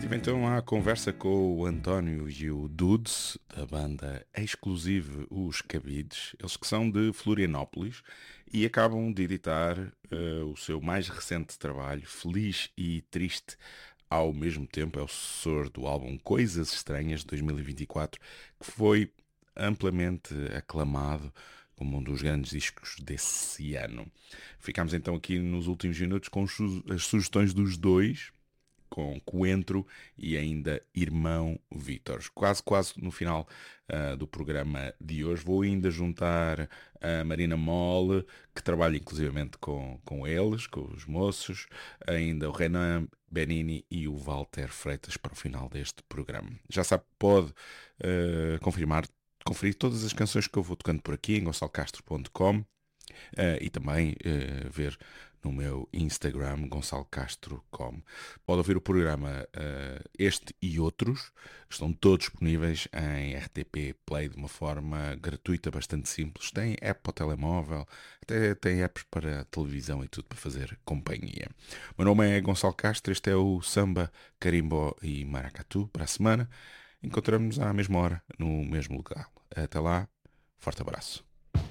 Estive então à conversa com o António e o Dudes, da banda Exclusive Os Cabides, eles que são de Florianópolis e acabam de editar o seu mais recente trabalho, Feliz e Triste ao mesmo tempo. É o sucessor do álbum Coisas Estranhas de 2024, que foi amplamente aclamado como um dos grandes discos desse ano. Ficámos então aqui nos últimos minutos com as sugestões dos dois, com Coentro e ainda Irmão Vítor. Quase no final do programa de hoje. Vou ainda juntar a Marina Mole, que trabalha inclusivamente com eles, com os moços, ainda o Renan Benini e o Walter Freitas para o final deste programa. Já sabe, pode conferir todas as canções que eu vou tocando por aqui em gonçalocastro.com. E também ver no meu Instagram, Gonçalo Castro.com. Pode ouvir o programa este e outros. Estão todos disponíveis em RTP Play de uma forma gratuita, bastante simples. Tem app para o telemóvel, até tem apps para a televisão e tudo para fazer companhia. O meu nome é Gonçalo Castro, este é o Samba, Carimbó e Maracatu para a semana. Encontramos-nos à mesma hora, no mesmo lugar. Até lá, forte abraço.